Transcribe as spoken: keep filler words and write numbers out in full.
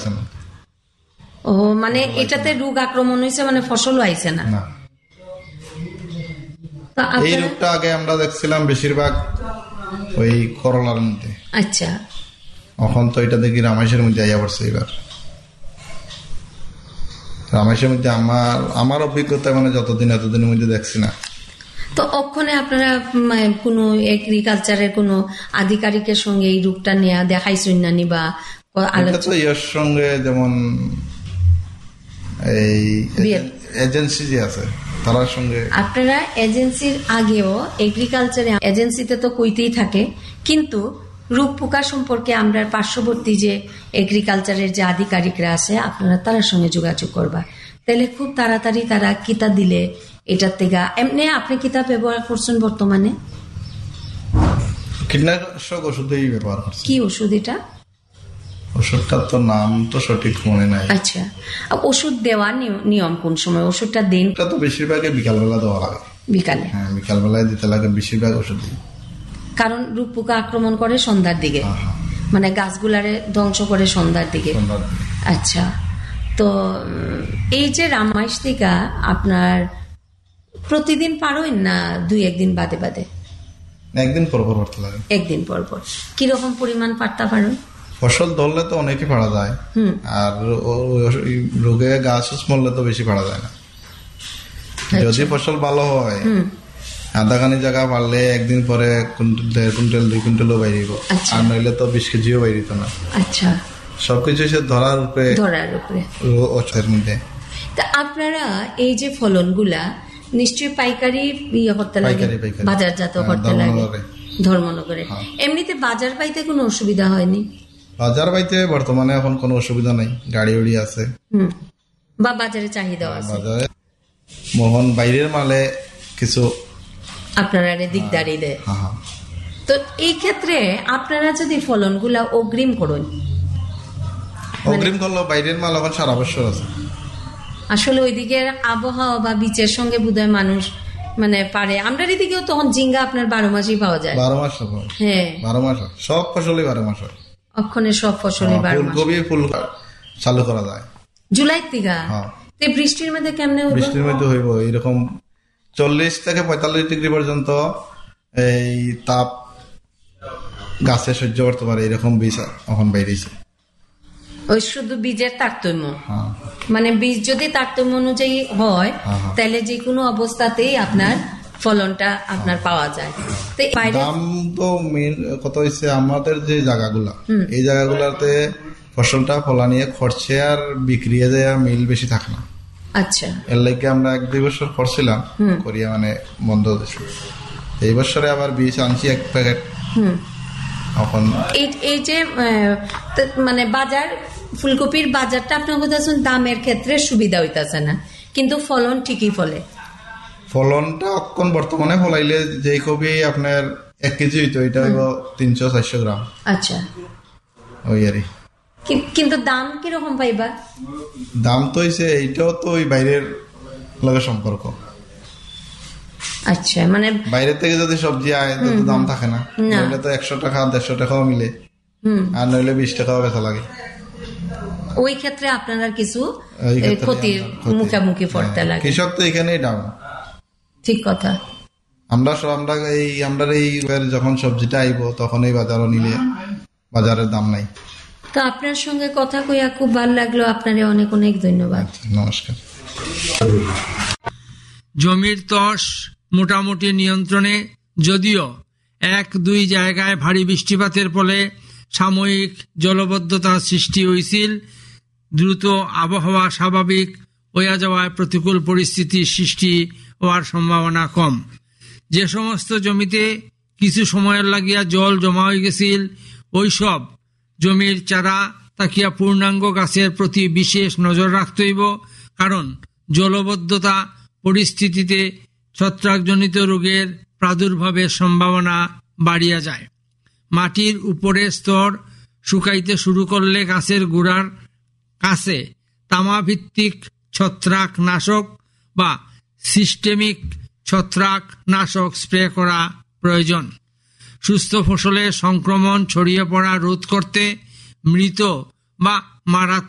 না। ও মানে এটাতে রোগ আক্রমণ হয়েছে, মানে ফসলও আইছে না। এই রোগটা আগে আমরা দেখছিলাম বেশিরভাগ ওই করলার মধ্যে। আচ্ছা, এখন তো এটা দেখি রামাইশের মধ্যে আইয়া পড়ছে। এবার রামাইশের মধ্যে আমার আমার অভিজ্ঞতা মানে যতদিন এতদিনের মধ্যে দেখছি না। তো ওখানে আপনারা কোনো এগ্রিকালচারের কোনো আধিকারিকের সঙ্গে এই রোগটা নিয়ে দেখাইছেন না নি বা আলোচনা? এর সঙ্গে যেমন এই এজেন্সি যে আছে তার সঙ্গে আপনারা এজেন্সির আগেও এগ্রিকালচার এজেন্সিতে তো কইতেই থাকে, কিন্তু রোগ পোকা সম্পর্কে আমরা পার্শ্ববর্তী যে এগ্রিকালচারের যে আধিকারিকরা আছে আপনারা তার সঙ্গে যোগাযোগ করবা, তাহলে খুব তাড়াতাড়ি তারা কিতা দিলে এটার থেকে। এমনি আপনি কিতা ব্যবহার করছেন বর্তমানে? কীটনাশক ওষুধই ব্যবহার করছেন। কি ওষুধ এটা? ওষুধটার তো নাম তো সঠিক মনে নাই। আচ্ছা, ওষুধ দেওয়ার নিয়ম কোন সময় ওষুধটা দেন? এটা তো বেশিরভাগই বিকালবেলা দেওয়া লাগে। বিকালে? হ্যাঁ, বিকালবেলায় দিতে লাগে বেশিরভাগ ওষুধ। কারণ রোগ পোকা আক্রমণ করে সন্ধ্যার দিকে, মানে গাছগুলারে ধ্বংস করে সন্ধ্যার দিকে। আচ্ছা, তো এই যে রামাইশ টিকা আপনার প্রতিদিন পারেন না দুই একদিন বাদে বাদে? একদিন পর পর পারতে লাগে। একদিন পর পর কিরকম পরিমাণ পারতে পারেন? ফসল ধরলে তো অনেকই পারা যায়, আর রোগে গাছ মরলে তো বেশি পারা যায় না। যদি ফসল ভালো হয় আধাখানি জায়গা পারলে একদিন পরে দেড় কুইন্টাল দুই কুইন্টালও বাইরিব, আর নইলে তো বিশ কেজিও বাইরিত না। আচ্ছা, সবকিছু ধরার উপরে ধরার উপরে মধ্যে। তা আপনারা এই যে ফলনগুলা নিশ্চয়ই পাইকারি ইয়ে করতে লাগে, বাজারজাত করতে লাগে ধর্মনগরে। এমনিতে বাজার পাইতে কোনো অসুবিধা হয়নি? বাজার পাইতে বর্তমানে এখন কোনো অসুবিধা নাই, গাড়ি উড়ি আছে বা বাজারে চাহিদা আছে। বাজারে মোহন বাইরের মালে কিছু আপনারা দিকদারি দেয়। তো এই ক্ষেত্রে আপনারা যদি ফলনগুলা অগ্রিম করুন, অগ্রিম করলো বাইরের মাল এখন সারা বছর আছে। আসলে ওইদিকে আবহাওয়া বা বীচের সঙ্গে বোধহয় মানুষ মানে পারে। আমরা এদিকেও তখন জিঙ্গা আপনার বারো মাসই পাওয়া যায়। বারো মাস হ্যাঁ বারো মাস সব ফসলই বারো মাস হয়। ওখানে সব ফসলই বারো মাস। ফুলকপি ফুল চালু করা যায় জুলাই থেকে। বৃষ্টির মধ্যে কেমনে? বৃষ্টির মধ্যে হইব এরকম চল্লিশ থেকে পঁয়তাল্লিশ ডিগ্রি পর্যন্ত এই তাপ গাছে সহ্য করতে পারে, এরকম বীজ এখন বাইরেছে। ওই শুধু বীজের তারতম্য, মানে বীজ যদি তারতম্য অনুযায়ী হয় তাহলে যে কোনো অবস্থাতেই আপনার ফলনটা আপনার পাওয়া যায়। দাম তো মেন কত হয়েছে আমাদের যে জায়গাগুলা, এই জায়গাগুলাতে ফসলটা ফলানিয়ে খরচে আর বিক্রি যায় মিল বেশি থাকে না। আচ্ছা, এর লাগে আমরা এক দুই বছর করছিলাম করিয়া মানে বন্ধ হয়েছে। এই বছরে আবার বীজ আনছি এক প্যাকেট। এখন এই যে মানে বাজার ফুলকপির বাজারটা আপনার বলতেছেন দামের ক্ষেত্রে সুবিধা হইতেছে না, কিন্তু ফলন ঠিকই ফলে। ফলনটা এখন বর্তমানে ফলাইলে যে কপি আপনার এক কেজি হইতো এটা হইব তিনশো চারশো গ্রাম। আচ্ছা, ওই আর কিন্তু দাম কিরকম পাইবা? দাম তো হইছে এইটাও তো ওই বাইরের লগে সম্পর্ক। আচ্ছা, মানে বাইরে থেকে যদি সবজি আয় তো দাম থাকে না, নইলে তো একশো টাকা দেড়শো টাকাও মিলে, আর নইলে বিশ টাকাও বেচা লাগে। ওই ক্ষেত্রে আপনারা কিছু ক্ষতির মুখোমুখি পড়তে লাগে। কৃষক তো এখানেই ডাউন। ঠিক কথা। আমরা সব আমরা এই আমরা এই যখন সবজিটা আইব তখন এই বাজারও নিলে বাজারের দাম নাই। তো আপনার সঙ্গে কথা কইয়া খুব ভালো লাগলো, আপনারে অনেক অনেক ধন্যবাদ। নমস্কার। জমির ত্বস মোটামুটি নিয়ন্ত্রণে, যদিও এক দুই জায়গায় ভারী বৃষ্টিপাতের ফলে সাময়িক জলবদ্ধতা সৃষ্টি হয়েছিল, দ্রুত আবহাওয়া স্বাভাবিক হইয়া যাওয়ায় প্রতিকূল পরিস্থিতি সৃষ্টি হওয়ার সম্ভাবনা কম। যে সমস্ত জমিতে কিছু সময়ের লাগিয়া জল জমা হয়ে গেছিল ওইসব জমির চারা তাকিয়া পূর্ণাঙ্গ গাছের প্রতি বিশেষ নজর রাখতে হইব, কারণ জলবদ্ধতা পরিস্থিতিতে ছত্রাকজনিত রোগের প্রাদুর্ভাবের সম্ভাবনা বাড়িয়া যায়। মাটির উপরের স্তর শুকাইতে শুরু করলে গাছের গোড়ার কাছে তামাভিত্তিক ছত্রাক নাশক বা সিস্টেমিক ছত্রাক নাশক স্প্রে করা প্রয়োজন। সুস্থ ফসলের সংক্রমণ ছড়িয়ে পড়া রোধ করতে মৃত বা মারাত্মক